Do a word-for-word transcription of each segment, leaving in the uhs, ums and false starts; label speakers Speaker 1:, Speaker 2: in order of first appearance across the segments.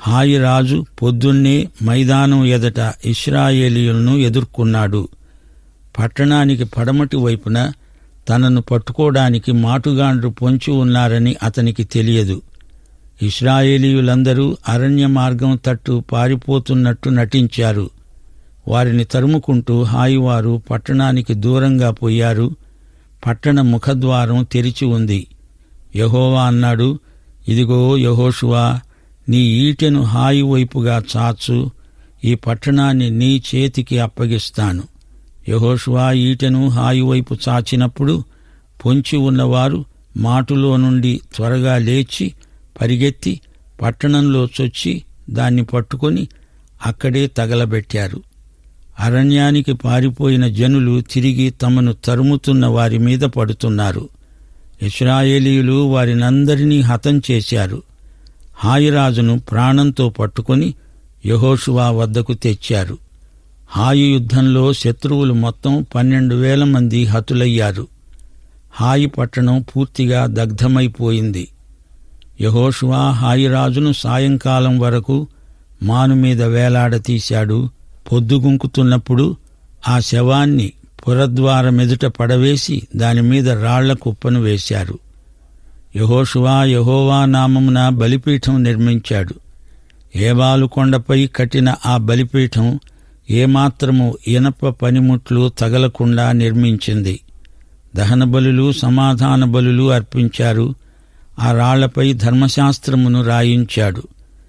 Speaker 1: హాయి రాజు పొద్దున్నే మైదానం ఎదట ఇశ్రాయేలీయులను ఎదుర్కొన్నాడు. పట్టణానికి పడమటి వైపున తనను పట్టుకోవడానికి మాటుగాండ్రు పొంచి ఉన్నారని అతనికి తెలియదు. ఇశ్రాయేలీయులందరూ అరణ్య మార్గం తట్టు పారిపోతున్నట్టు నటించారు. వారిని తరుముకుంటూ హాయివారు పట్టణానికి దూరంగా పోయారు. పట్టణ ముఖద్వారం తెరిచి ఉంది. యెహోవా అన్నాడు, ఇదిగో యెహోషువా, నీ ఈటెను హాయి వైపుగా చాచు, ఈ పట్టణాన్ని నీ చేతికి అప్పగిస్తాను. యెహోషువా ఈటెను హాయి వైపు చాచినప్పుడు పొంచి ఉన్నవారు మాటులో నుండి త్వరగా లేచి పరిగెత్తి పట్టణంలో చొచ్చి దాన్ని పట్టుకొని అక్కడే తగలబెట్టారు. అరణ్యానికి పారిపోయిన జనులు తిరిగి తమను తరుముతున్న వారి మీద పడుతున్నారు. ఇశ్రాయేలీయులు వారినందరినీ హతం చేశారు. హాయిరాజును ప్రాణంతో పట్టుకొని యెహోషువ వద్దకు తెచ్చారు. హాయి యుద్ధంలో శత్రువులు మొత్తం పన్నెండు వేల మంది హతులయ్యారు. హాయి పట్టణం పూర్తిగా దగ్ధమైపోయింది. యెహోషువ హాయిరాజును సాయంకాలం వరకు మానుమీద వేలాడతీశాడు. పొద్దుగుంకుతున్నప్పుడు ఆ శవాన్ని పురద్వారమెదుట పడవేసి దానిమీద రాళ్ల కుప్పను వేశారు. యెహోషువ యెహోవా నామమున బలిపీఠం నిర్మించాడు. ఏబాలు కొండపై కట్టిన ఆ బలిపీఠం ఏమాత్రము ఇనప పనిముట్లు తగలకుండా నిర్మించింది. దహన బలులు, సమాధాన బలులు అర్పించారు. ఆ రాళ్లపై ధర్మశాస్త్రమును రాయించాడు.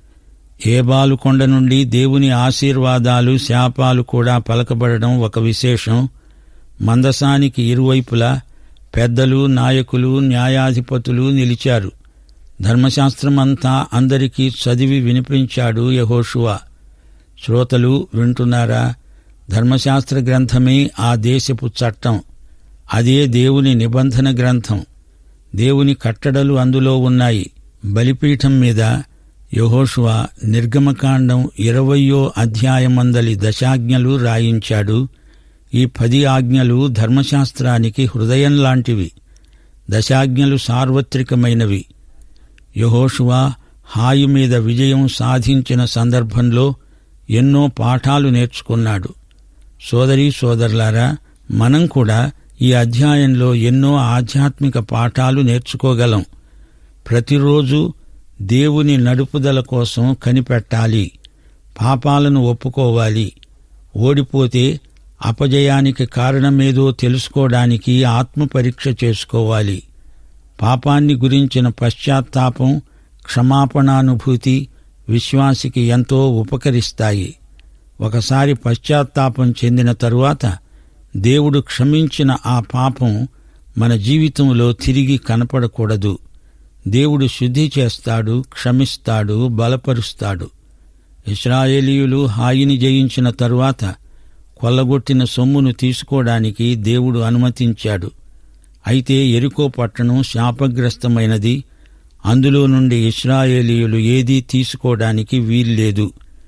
Speaker 1: ఏబాలు కొండ నుండి దేవుని ఆశీర్వాదాలు, శాపాలు కూడా పలకబడడం ఒక విశేషం. మందసానికి ఇరువైపులా పెద్దలు, నాయకులు, న్యాయాధిపతులు నిలిచారు. ధర్మశాస్త్రమంతా అందరికీ చదివి వినిపించాడు యెహోషువ. శ్రోతలు వింటున్నారా? ధర్మశాస్త్ర గ్రంథమే ఆ దేశపు చట్టం. అదే దేవుని నిబంధన గ్రంథం. దేవుని కట్టడలు అందులో ఉన్నాయి. బలిపీఠం మీద యెహోషువ నిర్గమకాండం ఇరవయో అధ్యాయమందలి దశాజ్ఞలు రాయించాడు. ఈ పది ఆజ్ఞలు ధర్మశాస్త్రానికి హృదయం లాంటివి. దశాజ్ఞలు సార్వత్రికమైనవి. యెహోషువ హాయి మీద విజయం సాధించిన సందర్భంలో ఎన్నో పాఠాలు నేర్చుకున్నాడు. సోదరీ సోదరులారా, మనం కూడా ఈ అధ్యాయంలో ఎన్నో ఆధ్యాత్మిక పాఠాలు నేర్చుకోగలం. ప్రతిరోజు దేవుని నడుపుదల కోసం కనిపెట్టాలి. పాపాలను ఒప్పుకోవాలి. ఓడిపోతే అపజయానికి కారణమేదో తెలుసుకోవడానికి ఆత్మపరీక్ష చేసుకోవాలి. పాపాన్ని గురించిన పశ్చాత్తాపం, క్షమాపణానుభూతి విశ్వాసికి ఎంతో ఉపకరిస్తాయి. ఒకసారి పశ్చాత్తాపం చెందిన తరువాత దేవుడు క్షమించిన ఆ పాపం మన జీవితంలో తిరిగి కనపడకూడదు. దేవుడు శుద్ధి చేస్తాడు, క్షమిస్తాడు, బలపరుస్తాడు. ఇశ్రాయేలీయులు హాయిని జయించిన తరువాత కొల్లగొట్టిన సొమ్మును తీసుకోవడానికి దేవుడు అనుమతించాడు. అయితే యెరికో పట్టణం శాపగ్రస్తమైనది. అందులో నుండి ఇశ్రాయేలీయులు ఏదీ తీసుకోవడానికి వీల్లేదు.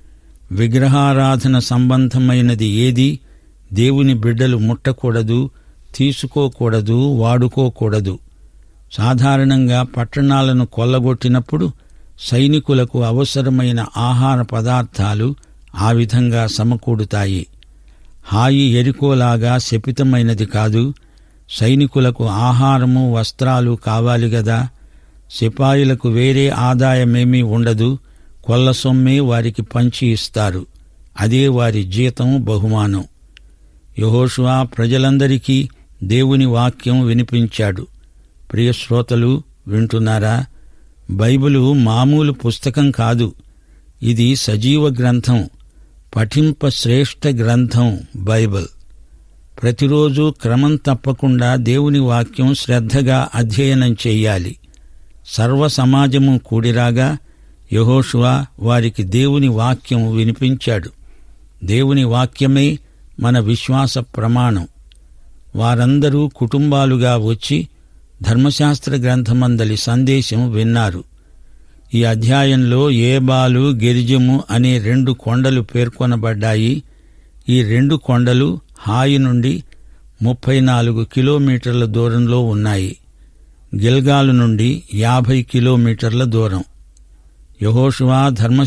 Speaker 1: విగ్రహారాధన సంబంధమైనది ఏదీ దేవుని బిడ్డలు ముట్టకూడదు, తీసుకోకూడదు, వాడుకోకూడదు. సాధారణంగా పట్టణాలను కొల్లగొట్టినప్పుడు సైనికులకు అవసరమైన ఆహార పదార్థాలు ఆ విధంగా సమకూడుతాయి. హాయి యెరికోలాగా శపితమైనది కాదు. సైనికులకు ఆహారము, వస్త్రాలు కావాలి గదా. సిపాయిలకు వేరే ఆదాయమేమీ ఉండదు. కొల్ల సొమ్మే వారికి పంచి ఇస్తారు. అదే వారి జీతం, బహుమానం. యెహోషువ ప్రజలందరికీ దేవుని వాక్యం వినిపించాడు. ప్రియశ్రోతలు వింటున్నారా? బైబిలు మామూలు పుస్తకం కాదు. ఇది సజీవ గ్రంథం, పఠింప శ్రేష్ఠ గ్రంథం బైబిల్. ప్రతిరోజు క్రమం తప్పకుండా దేవుని వాక్యం శ్రద్ధగా అధ్యయనం చెయ్యాలి. సర్వ సమాజము కూడిరాగా యెహోషువ వారికి దేవుని వాక్యం వినిపించాడు. దేవుని వాక్యమే మన విశ్వాస ప్రమాణం. వారందరూ కుటుంబాలుగా వచ్చి ధర్మశాస్త్ర గ్రంథమందలి సందేశం విన్నారు. ఈ అధ్యాయంలో ఏబాలు, గెరిజము అనే రెండు కొండలు పేర్కొనబడ్డాయి. ఈ రెండు కొండలు హాయి నుండి ముప్పై నాలుగు కిలోమీటర్ల దూరంలో ఉన్నాయి. గిల్గాలు నుండి యాభై కిలోమీటర్ల దూరం. యెహోషువ ధర్మ